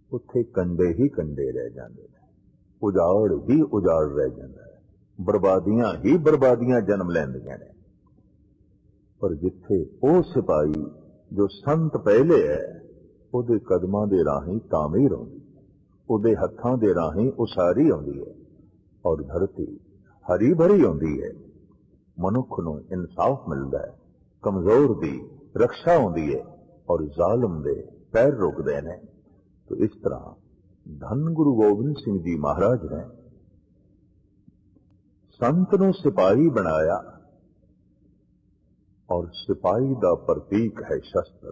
ਉੱਥੇ ਕੰਡੇ ਹੀ ਕੰਡੇ ਰਹਿ ਜਾਂਦੇ ਨੇ, ਉਜਾੜ ਹੀ ਉਜਾੜ ਰਹਿ ਜਾਂਦਾ ਹੈ, ਬਰਬਾਦੀਆਂ ਹੀ ਬਰਬਾਦੀਆਂ ਜਨਮ ਲੈਂਦੀਆਂ ਨੇ। ਪਰ ਜਿੱਥੇ ਉਹ ਸਿਪਾਹੀ ਜੋ ਸੰਤ ਪਹਿਲੇ ਹੈ, ਉਹਦੇ ਕਦਮਾਂ ਦੇ ਰਾਹੀਂ ਤਾਮੀਰ ਆਉਂਦੀ, ਉਹਦੇ ਹੱਥਾਂ ਦੇ ਰਾਹੀਂ ਉਸਾਰੀ ਆਉਂਦੀ ਹੈ, ਔਰ ਧਰਤੀ ਹਰੀ ਭਰੀ ਆਉਂਦੀ ਹੈ। ਮਨੁੱਖ ਨੂੰ ਇਨਸਾਫ ਮਿਲਦਾ ਹੈ, ਕਮਜ਼ੋਰ ਦੀ ਰਕਸ਼ਾ ਹੁੰਦੀ ਹੈ, ਔਰ ਜ਼ਾਲਮ ਦੇ ਪੈਰ ਰੁਕਦੇ ਨੇ। तो इस तरह धन गुरु गोबिंद सिंह जी महाराज ने संत नूं सिपाही बनाया, और सिपाही दा प्रतीक है शस्त्र।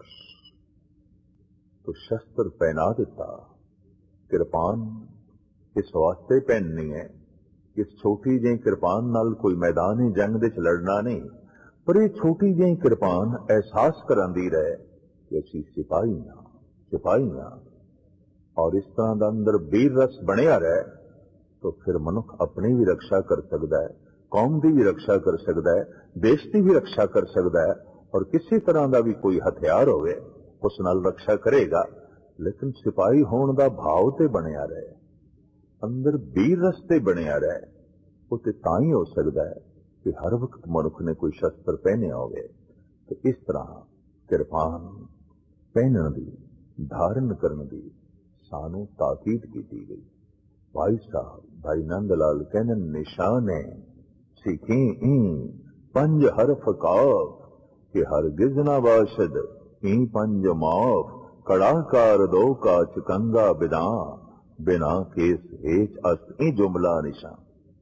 तो शस्त्र पहना दिता। कृपान इस वास्ते पहननी है कि छोटी जी कृपान नाल कोई मैदान जंग दे च लड़ना नहीं, पर यह छोटी जी कृपान एहसास करांदी रहे कि असीं सिपाही हां, सिपाही हां। और इस तरह का अंदर वीर रस बनिया रहे, तो फिर मनुख अपनी भी रक्षा कर सकता है, कौम की भी रक्षा कर सकता है, देश की भी रक्षा कर सकता है, और किसी तरह का भी कोई हथियार होवे उस नाल रक्षा करेगा। लेकिन सिपाही होने का भाव ते बनिया रहे, अंदर वीर रस ते बनिया रहे, वो ते तां ही हो सकता है कि हर वक्त मनुख ने कोई शस्त्र पहने होवे। तो इस तरह कृपान पहनने की, धारण करने की सानू ताकीद की गई। भाई साहब भाई नंद लाल कहने निशाने सीखी पंज हरफ काफ कि हर गिज ना बाशद ई पंज माफ कड़ाकार दो का चकंगा बिना बिना केस हेच अस्त ई जुमला निशान।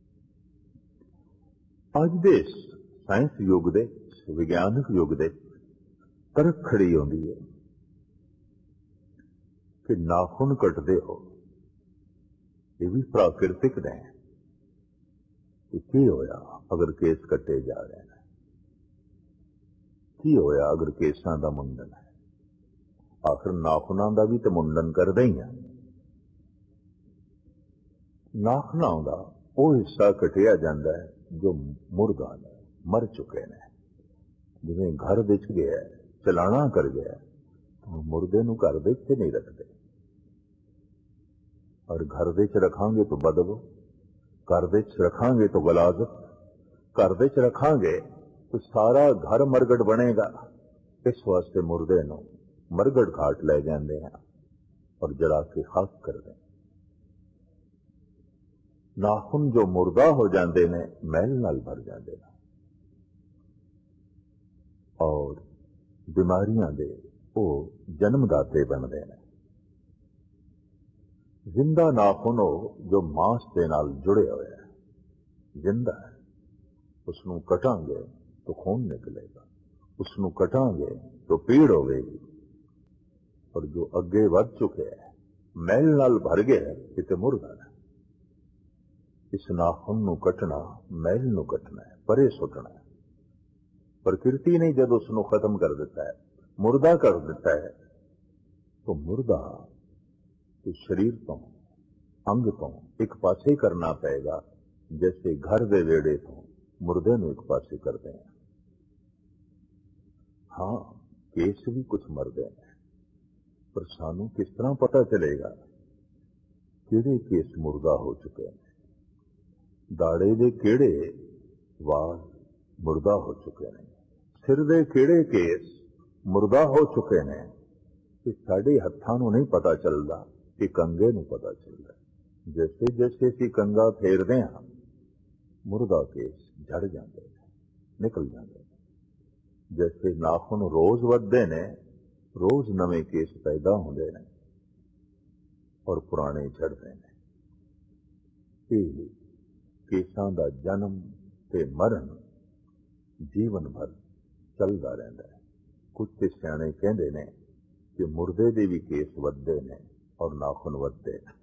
अज दे साइंस युग दे, विज्ञानक युग दे तरक खड़ी होंदी है कि नाखून कटते हो, ये भी प्राकृतिक ने। की होया अगर केस कटे जा रहे हैं, की होया अगर केसां दा मुंडन है, आखिर नाखूनां दा भी तो मुंडन करदे ही हैं। नाखूनां दा वो हिस्सा कटिया जाता है जो मुर्दा ने, मर चुके ने। जिवें घर विच गया चलाना कर गया, तो मुर्दे नूं घर विच नहीं रखते, और घर विच रखांगे तो बदबू, घर विच रखांगे तो गलाजत, घर विच रखांगे तो सारा घर मरगट बनेगा। इस वास्ते मुर्दे नूं मरगट घाट ले जाते हैं और जला के खाक कर दें। नाखून जो मुर्दा हो जाते ने मैल नाल भर जाते हैं, और बीमारियां दे वो जन्मदाते बनते हैं। जिंदा नाखून हो जो मांस के नाल जुड़े हुए है, जिंदा है, उसनू कटांगे तो खून निकलेगा, उसनू कटांगे तो पीड़ होगी। और जो अगे बढ़ चुके हैं, मैल नाल भर गए, इते मुर्दा है। इस नाखून नू कटना, मैल नू कटना है, परे सुटना है। प्रकृति ने जब उसनू खत्म कर दिता है, मुर्दा कर दिता है, तो मुर्दा तो शरीर तो अंग तो एक पासे करना पेगा, जैसे घर दे वेड़े तो मुर्दे नू एक पासे करते हैं। हाँ, केस भी कुछ मरदे हैं, पर सानू किस तरह पता चलेगा किहड़े केस मुर्दा हो चुके हैं, दाड़े दे किहड़े वाल मुर्दा हो चुके हैं, सिर दे किहड़े केस मुर्दा हो चुके हैं। कि साडे हत्थां नू नहीं पता चलता, कि कंगे नू पता चलता। जैसे जैसे असीं कंगा फेरदे हां, मुर्दा केस झड़ जाते हैं, निकल जाते हैं। जैसे नाखून रोज वधदे ने, रोज नवे केस पैदा होंदे ने और पुराने झड़दे ने। ये केसां दा जन्म ते मरण जीवन भर चलदा रहिंदा है। कुछ ते सियाणे कहंदे ने कि मुर्दे दे भी केस वधदे ने और नाखून वधदे ने।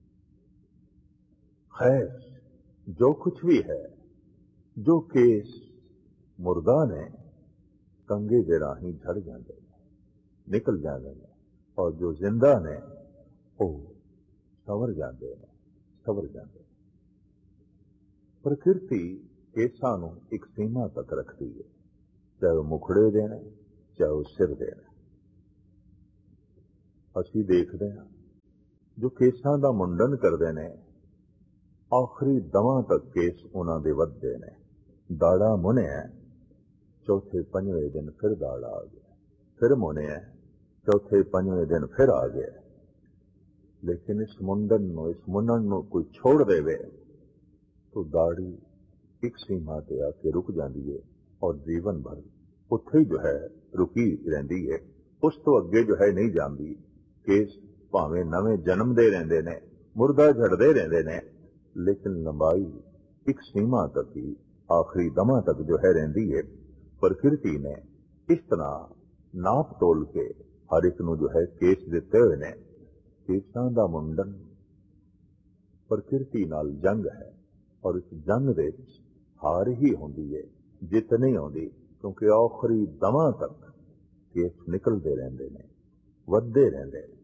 खैर, जो कुछ भी है, जो केस मुर्दा ने कंगे दे राही झड़ जाते हैं, निकल जाते हैं, और जो जिंदा ने वो सवर जाते हैं, सवर जाते हैं। प्रकृति केसां नूं एक सीमा तक रखती है, चाहे वो मुखड़े देने, चाहे वो सिर देने। असीं देखते हैं ਜੋ ਕੇਸਾਂ ਦਾ ਮੁੰਡਨ ਕਰਦੇ ਨੇ, ਆਖਰੀ ਦਮਾਂ ਤੱਕ ਕੇਸ ਉਹਨਾਂ ਦੇ ਵੱਧਦੇ ਨੇ। ਦਾੜਾ ਮੁੰਨਿਆ, ਚੌਥੇ ਪੰਜਵੇਂ ਦਿਨ ਫਿਰ ਦਾੜਾ ਆ ਗਿਆ, ਫਿਰ ਮੁੰਨਿਆ, ਚੌਥੇ ਪੰਜਵੇਂ ਦਿਨ ਫਿਰ ਆ ਗਿਆ। ਲੇਕਿਨ ਇਸ ਮੁੰਡਨ ਨੂੰ, ਇਸ ਮੁੰਨਣ ਨੂੰ ਕੋਈ ਛੋੜ ਦੇਵੇ ਤਾਂ ਦਾੜੀ ਇੱਕ ਸੀਮਾ ਤੇ ਆ ਕੇ ਰੁਕ ਜਾਂਦੀ ਹੈ ਔਰ ਜੀਵਨ ਭਰ ਉੱਥੇ ਹੀ ਜੋ ਹੈ ਰੁਕੀ ਰਹਿੰਦੀ ਹੈ, ਉਸ ਤੋਂ ਅੱਗੇ ਜੋ ਹੈ ਨਹੀਂ ਜਾਂਦੀ। ਕੇਸ ਭਾਵੇਂ ਨਵੇਂ ਜਨਮ ਦੇ ਰਹਿੰਦੇ ਨੇ, ਮੁਰਦਾ ਝੜਦੇ ਰਹਿੰਦੇ ਨੇ, ਲੇਕਿਨ ਲੰਬਾਈ ਇੱਕ ਸੀਮਾ ਤੱਕ ਹੀ, ਆਖਰੀ ਦਮਾਂ ਤੱਕ ਜੋ ਹੈ ਰਹਿੰਦੀ ਹੈ। ਪ੍ਰਕਿਰਤੀ ਨੇ ਇਸ ਤਰ੍ਹਾਂ ਨਾਪ ਤੋਲ ਕੇ ਹਰ ਇੱਕ ਨੂੰ ਜੋ ਹੈ ਕੇਸ ਦਿੱਤੇ ਹੋਏ ਨੇ। ਕੇਸਾਂ ਦਾ ਮੁੰਡਨ ਪ੍ਰਕਿਰਤੀ ਨਾਲ ਜੰਗ ਹੈ ਔਰ ਇਸ ਜੰਗ ਦੇ ਵਿੱਚ ਹਾਰ ਹੀ ਹੁੰਦੀ ਹੈ, ਜਿੱਤ ਨਹੀਂ ਆਉਂਦੀ, ਕਿਉਂਕਿ ਆਖਰੀ ਦਮਾਂ ਤੱਕ ਕੇਸ ਨਿਕਲਦੇ ਰਹਿੰਦੇ ਨੇ, ਵੱਧਦੇ ਰਹਿੰਦੇ ਨੇ।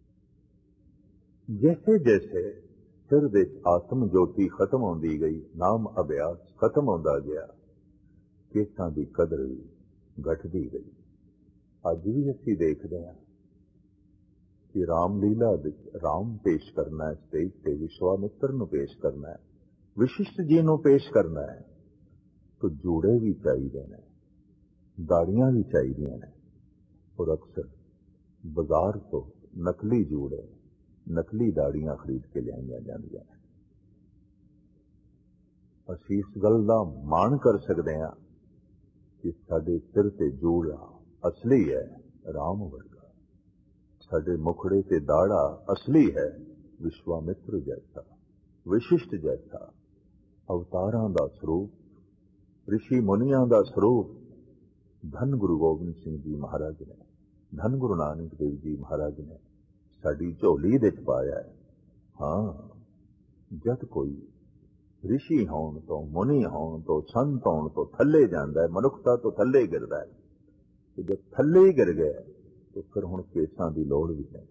ਜੈਸੇ ਜੈਸੇ ਸਿਰ ਦੇ ਆਤਮ ਜੋਤੀ ਖਤਮ ਹੁੰਦੀ ਗਈ, ਨਾਮ ਅਭਿਆਸ ਖਤਮ ਹੁੰਦਾ ਗਿਆ, ਕੇਸਾਂ ਦੀ ਕਦਰ ਵੀ ਘਟਦੀ ਗਈ। ਅੱਜ ਵੀ ਅਸੀਂ ਦੇਖਦੇ ਹਾਂ ਕਿ ਰਾਮਲੀਲਾ ਵਿੱਚ ਰਾਮ ਪੇਸ਼ ਕਰਨਾ ਹੈ, ਸਟੇਜ ਤੇ ਵਿਸ਼ਵਾਮਿੱਤਰ ਨੂੰ ਪੇਸ਼ ਕਰਨਾ ਹੈ, ਵਿਸ਼ਿਸ਼ਟ ਜੀ ਨੂੰ ਪੇਸ਼ ਕਰਨਾ ਹੈ, ਤਾਂ ਜੂੜੇ ਵੀ ਚਾਹੀਦੇ ਨੇ, ਦਾੜੀਆਂ ਵੀ ਚਾਹੀਦੀਆਂ ਨੇ। ਔਰ ਅਕਸਰ ਬਾਜ਼ਾਰ ਤੋਂ ਨਕਲੀ ਜੂੜੇ, ਨਕਲੀ ਦਾੜੀਆਂ ਖਰੀਦ ਕੇ ਲਿਆਈਆਂ ਜਾਂਦੀਆਂ ਨੇ। ਅਸੀਂ ਇਸ ਗੱਲ ਦਾ ਮਾਣ ਕਰ ਸਕਦੇ ਹਾਂ ਕਿ ਸਾਡੇ ਸਿਰ ਤੇ ਜੂੜਾ ਅਸਲੀ ਹੈ, ਰਾਮ ਵਰਗਾ। ਸਾਡੇ ਮੁਖੜੇ ਤੇ ਦਾੜਾ ਅਸਲੀ ਹੈ, ਵਿਸ਼ਵਾਮਿੱਤਰ ਜੈਸਾ, ਵਿਸ਼ਿਸ਼ਟ ਜੈਸਾ। ਅਵਤਾਰਾਂ ਦਾ ਸਰੂਪ, ਰਿਸ਼ੀ ਮੁਨੀਆਂ ਦਾ ਸਰੂਪ ਧੰਨ ਗੁਰੂ ਗੋਬਿੰਦ ਸਿੰਘ ਜੀ ਮਹਾਰਾਜ ਨੇ, ਧੰਨ ਗੁਰੂ ਨਾਨਕ ਦੇਵ ਜੀ ਮਹਾਰਾਜ ਨੇ ਸਾਡੀ ਝੋਲੀ ਦੇ ਚ ਪਾਇਆ ਹੈ। ਹਾਂ, ਜਦ ਕੋਈ ਰਿਸ਼ੀ ਹੋਣ ਤੋਂ, ਮੁਨੀ ਹੋਣ ਤੋਂ, ਸੰਤ ਹੋਣ ਤੋਂ ਥੱਲੇ ਜਾਂਦਾ ਹੈ, ਮਨੁੱਖਤਾ ਤੋਂ ਥੱਲੇ ਗਿਰਦਾ ਹੈ, ਤੇ ਜਦ ਥੱਲੇ ਹੀ ਗਿਰ ਗਿਆ ਤਾਂ ਫਿਰ ਹੁਣ ਕੇਸਾਂ ਦੀ ਲੋੜ ਵੀ ਨਹੀਂ।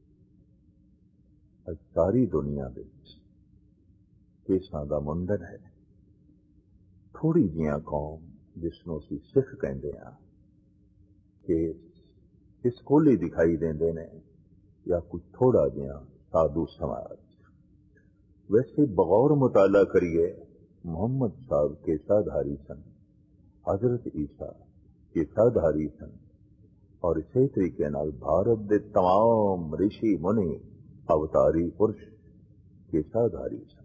ਅੱਜ ਸਾਰੀ ਦੁਨੀਆ ਵਿੱਚ ਕੇਸਾਂ ਦਾ ਮੁੰਡਨ ਹੈ। ਥੋੜੀ ਜਿਹੀਆਂ ਕੌਮ, ਜਿਸ ਨੂੰ ਅਸੀਂ ਸਿੱਖ ਕਹਿੰਦੇ ਹਾਂ, ਕੇਸ ਇਸ ਕੋਲ ਹੀ ਦਿਖਾਈ ਦਿੰਦੇ ਨੇ, ਜਾਂ ਕੁਝ ਥੋੜਾ ਜਿਹਾ ਸਾਧੂ ਸਮਾਜ। ਵੈਸੇ ਬਗੌਰ ਮੁਤਾਲਾ ਕਰੀਏ, ਮੁਹੰਮਦ ਸਾਹਿਬ ਕੇਸਾਧਾਰੀ ਸਨ, ਹਜ਼ਰਤ ਈਸਾ ਕੇਸਾਧਾਰੀ ਸਨ, ਔਰ ਇਸੇ ਤਰੀਕੇ ਨਾਲ ਭਾਰਤ ਦੇ तमाम ਰਿਸ਼ੀ ਮੁਨੀ ਅਵਤਾਰੀ ਪੁਰਸ਼ ਕੇਸਾਧਾਰੀ ਸਨ।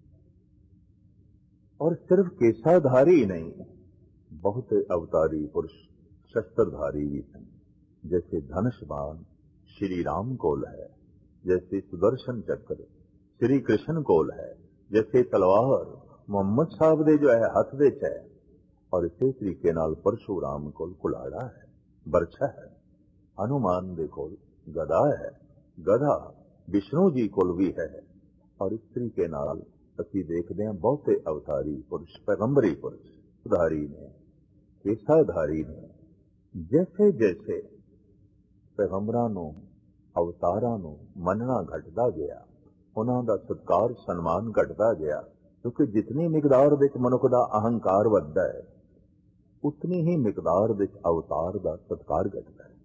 और सिर्फ केसाधारी ही नहीं, बहुत अवतारी पुरुष शस्त्रधारी भी थे। जैसे धनुष्बाण श्री राम कोल है, जैसे सुदर्शन चक्र श्री कृष्ण कोल है, जैसे तलवार मोहम्मद साहब दे जो है हथ दे है, और इसी तरीके नाल परशुराम कोल कुलाड़ा है, बरछा है। हनुमान दे कोल गदा है, गधा विष्णु जी कोल भी है। और इस तरीके नाल ਅਸੀਂ ਦੇਖਦੇ ਹਾਂ ਬਹੁਤੇ ਅਵਤਾਰੀ ਪੁਰਸ਼, ਪੈਗੰਬਰੀ ਪੁਰਸ਼ ਉਧਾਰੀ ਨੇ, ਕੇਸਾਧਾਰੀ ਨੇ। ਜੈਸੇ ਜੈਸੇ ਪੈਗੰਬਰਾਂ ਨੂੰ, ਅਵਤਾਰਾਂ ਨੂੰ ਮੰਨਣਾ ਘਟਦਾ ਗਿਆ, ਉਹਨਾਂ ਦਾ ਸਤਿਕਾਰ ਸਨਮਾਨ ਘਟਦਾ ਗਿਆ, ਕਿਉਂਕਿ ਜਿਤਨੀ ਮਿਕਦਾਰ ਵਿੱਚ ਮਨੁੱਖ ਦਾ ਅਹੰਕਾਰ ਵੱਧਦਾ ਹੈ, ਉਤਨੀ ਹੀ ਮਿਕਦਾਰ ਵਿੱਚ ਅਵਤਾਰ ਦਾ ਸਤਿਕਾਰ ਘਟਦਾ ਹੈ।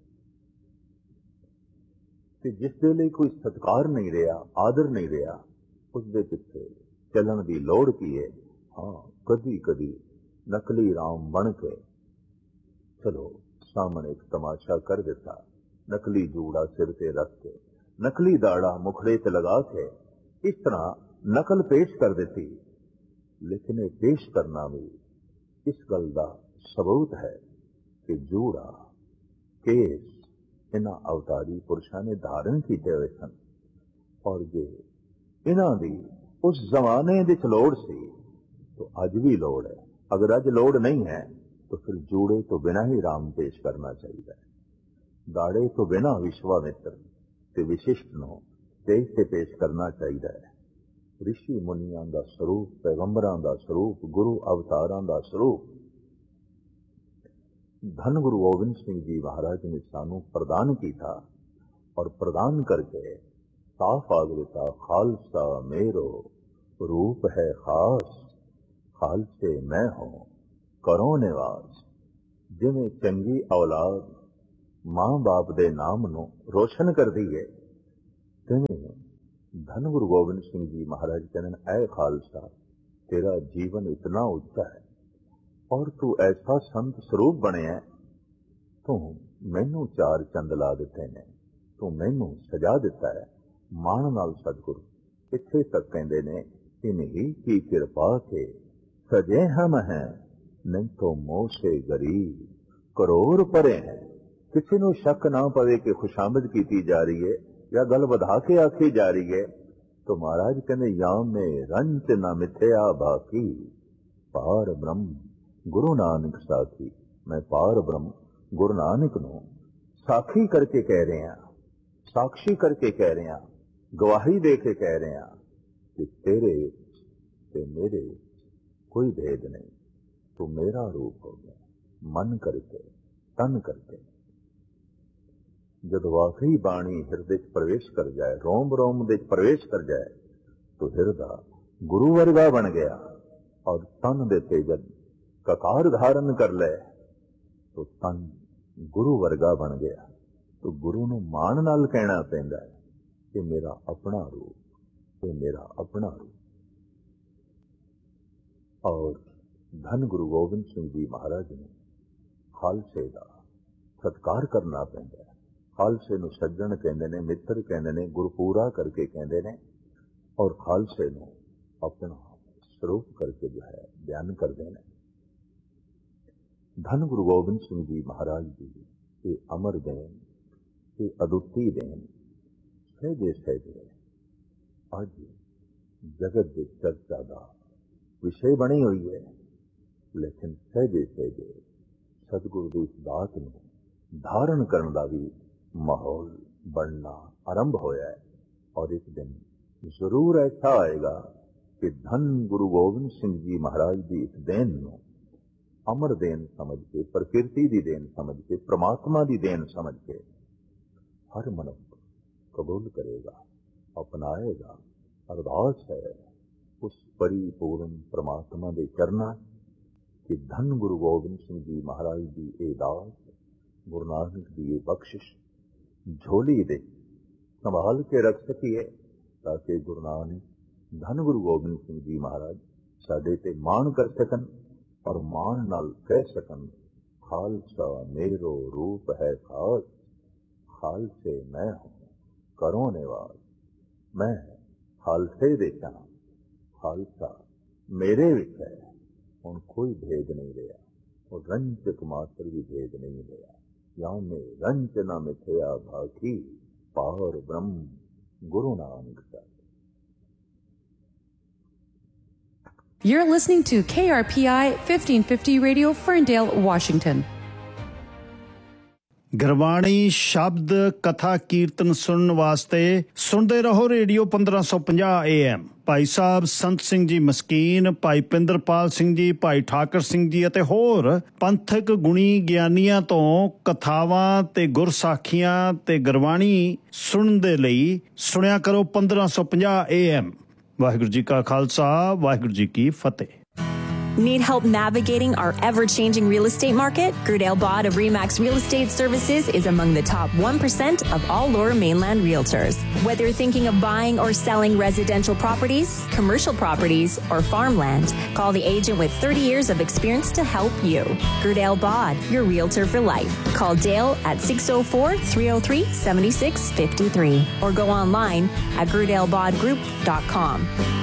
ਤੇ ਜਿਸ ਦੇ ਲਈ ਕੋਈ ਸਤਿਕਾਰ ਨਹੀਂ ਰਿਹਾ, ਆਦਰ ਨਹੀਂ ਰਿਹਾ, ਉਸ ਦੇ ਪਿੱਛੇ ਚੱਲਣ ਦੀ ਲੋੜ ਕੀ ਹੈ। ਹਾਂ, ਕਦੀ ਕਦੀ ਨਕਲੀ ਰਾਮ ਬਣ ਕੇ ਚਲੋ ਸਾਹਮਣੇ ਇੱਕ ਤਮਾਸ਼ਾ ਕਰ ਦਿੱਤਾ, ਨਕਲੀ ਜੂੜਾ ਸਿਰ ਤੇ ਰੱਖ ਕੇ, ਨਕਲੀ ਦਾੜਾ ਮੁਖੜੇ ਤੇ ਲਗਾ ਕੇ ਇਸ ਤਰ੍ਹਾਂ ਨਕਲ ਪੇਸ਼ ਕਰ ਦਿੱਤੀ। ਲੇਕਿਨ ਇਹ ਪੇਸ਼ ਕਰਨਾ ਵੀ ਇਸ ਗੱਲ ਦਾ ਸਬੂਤ ਹੈ ਕਿ ਜੂੜਾ, ਕੇਸ ਇਹਨਾਂ ਅਵਤਾਰੀ ਪੁਰਸ਼ਾਂ ਨੇ ਧਾਰਨ ਕੀਤੇ ਹੋਏ ਸਨ। ਔਰ ਜੇ ਇਹਨਾਂ ਦੀ उस जमाने विच लोड़ सी तो अज भी लोड़ है। अगर अज लोड़ नहीं है तो फिर जूड़े तो बिना ही राम पेश करना चाहिए, दाड़े तो बिना विश्वामित्र ते विशिष्ट नो तेज से पेश करना चाहिए है। ऋषि मुनियां दा स्वरूप, पैगंबरां दा स्वरूप, गुरु अवतारां दा स्वरूप धन गुरु गोबिंद सिंह जी महाराज ने सानू प्रदान किया, और प्रदान करके साफ आग दिता, खालसा मेरो रूप है खास, खालसे मैं हूं करो निवास। जिवें चंगी औलाद मां बाप दे नाम नू रोशन कर दी है, तिवें धन गुरु गोबिंद सिंह जी महाराज कहते हैं, ऐ खालसा तेरा जीवन इतना ऊंचा है और तू ऐसा संत स्वरूप बने है, तू मैनू 4 चंद ला दिते ने, तू मैनू सजा दिता है। मान नाल सतगुरु इत्थे तक कहते ने, इन्हीं की कृपा के सजे हम हैं, नहीं तो मोह से गरीब करोड़ परे हैं। किसी ਨੂੰ शक ना पवे कि खुशामद की जा रही है या गल वधा के आखी जा रही है, तो महाराज कहते याम में रंच न मिथ्या बाकी, पार ब्रह्म गुरु नानक साखी। मैं पार ब्रह्म गुरु नानक नूं साखी करके कह रहे हैं, साक्षी करके कह रहे हैं, गवाही दे के कह रहे हैं कि तेरे ते मेरे कोई भेद नहीं, तू मेरा रूप हो गया मन करके तन करके। जब वाकई बाणी हिरदे च प्रवेश कर जाए, रोम रोम दे प्रवेश कर जाए, तो हिरदा गुरु वर्गा बन गया और तन दे ते जब ककार धारण कर ले तो तन गुरु वर्गा बन गया। तो गुरु नूं मान नाल कहना पैंदा है कि मेरा अपना रूप, ये मेरा अपना रूप। और धन गुरु गोबिंद सिंह जी महाराज ने खालसे का सत्कार करना पैंदा है। खालसे नूं सज्जण कहंदे ने, मित्र कहंदे ने, गुरपूरा करके कहंदे ने, और खालसे नूं अपना स्वरूप करके जो है बयान करते हैं। धन गुरु गोबिंद सिंह जी महाराज जी ये अमर देन, ये अदुੱਤੀ देन सहजे सहजे अज जगत की चर्चा का विषय बनी हुई है। लेकिन सहजे सहजे सतगुरु की इस दात नूं धारण करने का भी माहौल बनना आरंभ होया है। और एक दिन जरूर ऐसा आएगा कि धन गुरु गोबिंद सिंह जी महाराज की इस देन नूं अमर देन समझ के, प्रकृति की देन समझ के, परमात्मा की देन समझ के हर मनुष्य कबूल करेगा, अपनाएगा। अरदास है उस परिपूर्ण परमात्मा के चरना कि धन गुरु गोबिंद सिंह जी महाराज की ये दास, गुरु नानक की ये बख्शिश झोली दे संभाल के रख सकिए, ताकि गुरु नानक धन गुरु गोबिंद सिंह जी महाराज साडे ते मान कर सकन और मान नाल कह सकन, खालसा मेरो रूप है खास, खालसे मैं हूं करो निवास। मैं खालसे देखा, खालसा मेरे विच है, हुण कोई भेद नहीं रहा, और रंजक मात्र भी भेद नहीं रहा। यहाँ में रंज न मिथया भाखी, पार ब्रह्म गुरु नानक साखी। You're listening to KRPI 1550 Radio, Ferndale, Washington. Gurbani ਸ਼ਬਦ ਕਥਾ ਕੀਰਤਨ ਸੁਣਨ ਵਾਸਤੇ ਸੁਣਦੇ ਰਹੋ ਰੇਡੀਓ 1550 AM। ਭਾਈ ਸਾਹਿਬ ਸੰਤ ਸਿੰਘ ਜੀ ਮਸਕੀਨ, ਭਾਈ ਪਿੰਦਰਪਾਲ ਸਿੰਘ ਜੀ, ਭਾਈ ਠਾਕਰ ਸਿੰਘ ਜੀ ਅਤੇ ਹੋਰ ਪੰਥਕ ਗੁਣੀ ਗਿਆਨੀਆਂ ਤੋਂ ਕਥਾਵਾਂ ਤੇ ਗੁਰਸਾਖੀਆਂ ਤੇ ਗੁਰਬਾਣੀ ਸੁਣਨ ਦੇ ਲਈ ਸੁਣਿਆ ਕਰੋ 1550 AM। ਵਾਹਿਗੁਰੂ ਜੀ ਕਾ ਖਾਲਸਾ, ਵਾਹਿਗੁਰੂ ਜੀ ਕੀ ਫਤਿਹ। Need help navigating our ever-changing real estate market? Gerdale Bod of RE/MAX Real Estate Services is among the top 1% of all Lower Mainland realtors. Whether you're thinking of buying or selling residential properties, commercial properties, or farmland, call the agent with 30 years of experience to help you. Gerdale Bod, your realtor for life. Call Dale at 604-303-7653 or go online at gerdalebodgroup.com.